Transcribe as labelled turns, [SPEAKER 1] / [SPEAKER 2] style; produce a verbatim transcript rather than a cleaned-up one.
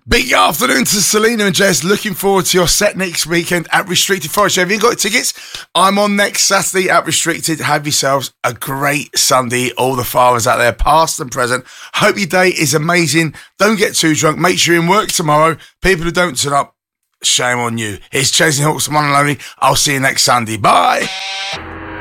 [SPEAKER 1] Big afternoon to Selena and Jez. Looking forward to your set next weekend at Restricted Forest. Have you got tickets? I'm on next Saturday at Restricted. Have yourselves a great Sunday. All the fathers out there, past and present. Hope your day is amazing. Don't get too drunk. Make sure you're in work tomorrow. People who don't turn up, shame on you. It's Chasing Hawks, one and only. I'll see you next Sunday. Bye.